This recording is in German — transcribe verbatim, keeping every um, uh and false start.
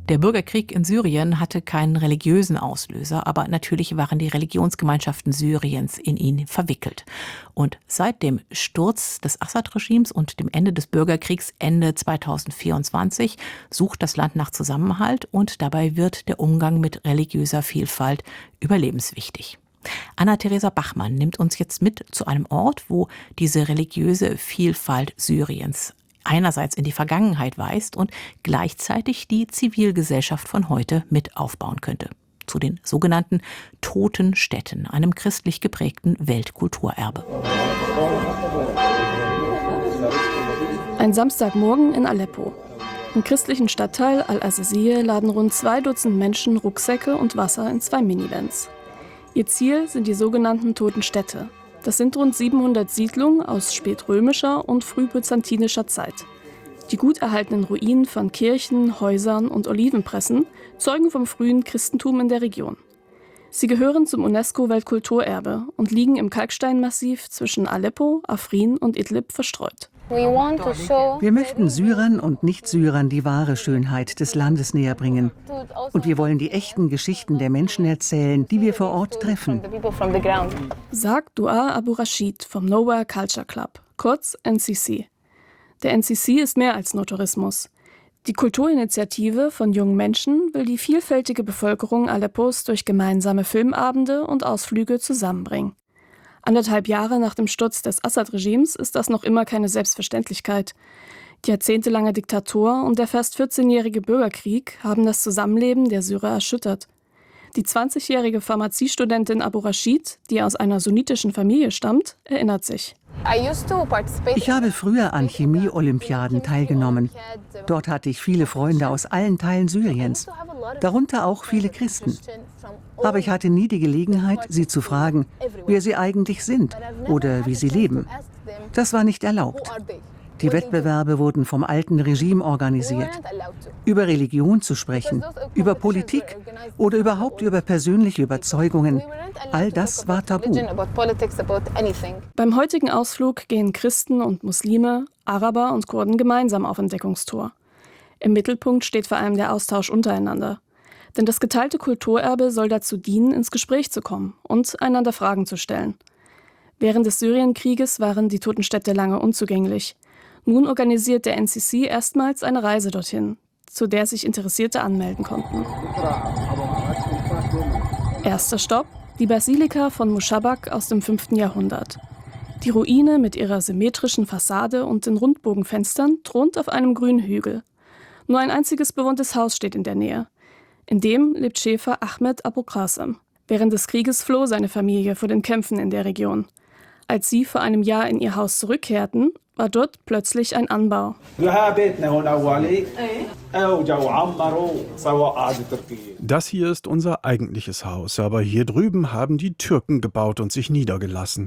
Der Bürgerkrieg in Syrien hatte keinen religiösen Auslöser, aber natürlich waren die Religionsgemeinschaften Syriens in ihn verwickelt. Und seit dem Sturz des Assad-Regimes und dem Ende des Bürgerkriegs Ende zweitausendvierundzwanzig sucht das Land nach Zusammenhalt und dabei wird der Umgang mit religiöser Vielfalt überlebenswichtig. Anna-Theresa Bachmann nimmt uns jetzt mit zu einem Ort, wo diese religiöse Vielfalt Syriens einerseits in die Vergangenheit weist und gleichzeitig die Zivilgesellschaft von heute mit aufbauen könnte. Zu den sogenannten Toten Städten, einem christlich geprägten Weltkulturerbe. Ein Samstagmorgen in Aleppo. Im christlichen Stadtteil Al-Azazieh laden rund zwei Dutzend Menschen Rucksäcke und Wasser in zwei Minivans. Ihr Ziel sind die sogenannten Toten Städte. Das sind rund siebenhundert Siedlungen aus spätrömischer und frühbyzantinischer Zeit. Die gut erhaltenen Ruinen von Kirchen, Häusern und Olivenpressen zeugen vom frühen Christentum in der Region. Sie gehören zum UNESCO-Weltkulturerbe und liegen im Kalksteinmassiv zwischen Aleppo, Afrin und Idlib verstreut. Wir möchten Syrern und Nicht-Syrern die wahre Schönheit des Landes näher bringen. Und wir wollen die echten Geschichten der Menschen erzählen, die wir vor Ort treffen. Sagt Dua Abu Rashid vom Nowhere Culture Club, kurz N C C. Der N C C ist mehr als nur Tourismus. Die Kulturinitiative von jungen Menschen will die vielfältige Bevölkerung Aleppos durch gemeinsame Filmabende und Ausflüge zusammenbringen. Anderthalb Jahre nach dem Sturz des Assad-Regimes ist das noch immer keine Selbstverständlichkeit. Die jahrzehntelange Diktatur und der fast vierzehnjährige Bürgerkrieg haben das Zusammenleben der Syrer erschüttert. Die zwanzigjährige Pharmaziestudentin Abu Rashid, die aus einer sunnitischen Familie stammt, erinnert sich. Ich habe früher an Chemie-Olympiaden teilgenommen. Dort hatte ich viele Freunde aus allen Teilen Syriens, darunter auch viele Christen. Aber ich hatte nie die Gelegenheit, sie zu fragen, wer sie eigentlich sind oder wie sie leben. Das war nicht erlaubt. Die Wettbewerbe wurden vom alten Regime organisiert. Über Religion zu sprechen, über Politik oder überhaupt über persönliche Überzeugungen, all das war tabu. Beim heutigen Ausflug gehen Christen und Muslime, Araber und Kurden gemeinsam auf Entdeckungstour. Im Mittelpunkt steht vor allem der Austausch untereinander. Denn das geteilte Kulturerbe soll dazu dienen, ins Gespräch zu kommen und einander Fragen zu stellen. Während des Syrienkrieges waren die Toten Städte lange unzugänglich. Nun organisiert der N C C erstmals eine Reise dorthin, zu der sich Interessierte anmelden konnten. Erster Stopp: die Basilika von Mushabak aus dem fünften Jahrhundert. Die Ruine mit ihrer symmetrischen Fassade und den Rundbogenfenstern thront auf einem grünen Hügel. Nur ein einziges bewohntes Haus steht in der Nähe. In dem lebt Schäfer Ahmed Abu Qasim. Während des Krieges floh seine Familie vor den Kämpfen in der Region. Als sie vor einem Jahr in ihr Haus zurückkehrten, war dort plötzlich ein Anbau. Das hier ist unser eigentliches Haus, aber hier drüben haben die Türken gebaut und sich niedergelassen.